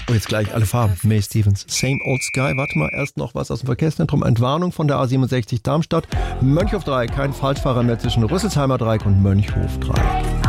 Oh, jetzt gleich alle Farben. May Stevens, Same Old Sky. Warte mal, erst noch was aus dem Verkehrszentrum. Entwarnung von der A67 Darmstadt. Mönchhof Dreieck, kein Falschfahrer mehr zwischen Rüsselsheimer Dreieck und Mönchhof Dreieck.